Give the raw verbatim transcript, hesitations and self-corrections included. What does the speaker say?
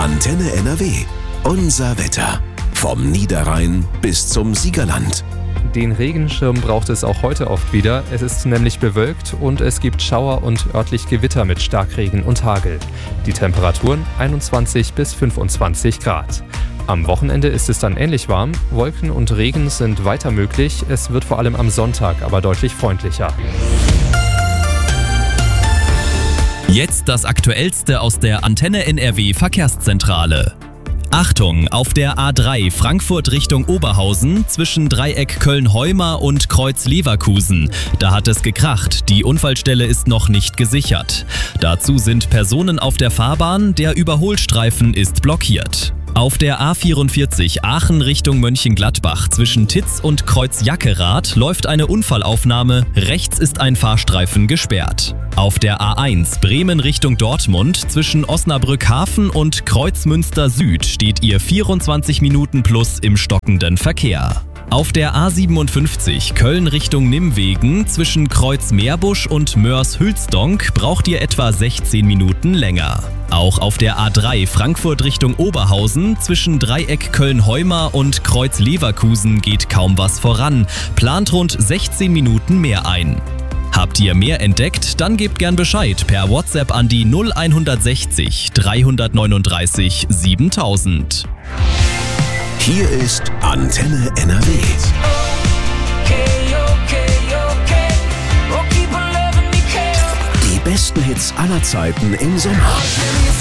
Antenne N R W. Unser Wetter. Vom Niederrhein bis zum Siegerland. Den Regenschirm braucht es auch heute oft wieder. Es ist nämlich bewölkt und es gibt Schauer und örtlich Gewitter mit Starkregen und Hagel. Die Temperaturen einundzwanzig bis fünfundzwanzig Grad. Am Wochenende ist es dann ähnlich warm. Wolken und Regen sind weiter möglich. Es wird vor allem am Sonntag aber deutlich freundlicher. Jetzt das Aktuellste aus der Antenne N R W Verkehrszentrale. Achtung, auf der A drei Frankfurt Richtung Oberhausen zwischen Dreieck Köln-Heuma und Kreuz Leverkusen. Da hat es gekracht, die Unfallstelle ist noch nicht gesichert. Dazu sind Personen auf der Fahrbahn, der Überholstreifen ist blockiert. Auf der A vierundvierzig Aachen Richtung Mönchengladbach zwischen Titz und Kreuz Jackerath läuft eine Unfallaufnahme, rechts ist ein Fahrstreifen gesperrt. Auf der A eins Bremen Richtung Dortmund zwischen Osnabrück Hafen und Kreuzmünster Süd steht ihr vierundzwanzig Minuten plus im stockenden Verkehr. Auf der A siebenundfünfzig Köln Richtung Nimwegen zwischen Kreuz Meerbusch und Moers-Hülsdonk braucht ihr etwa sechzehn Minuten länger. Auch auf der A drei Frankfurt Richtung Oberhausen zwischen Dreieck Köln-Heuma und Kreuz Leverkusen geht kaum was voran, plant rund sechzehn Minuten mehr ein. Habt ihr mehr entdeckt? Dann gebt gern Bescheid per WhatsApp an die null hundertsechzig dreihundertneununddreißig siebentausend. Hier ist Antenne N R W. Die besten Hits aller Zeiten im Sommer.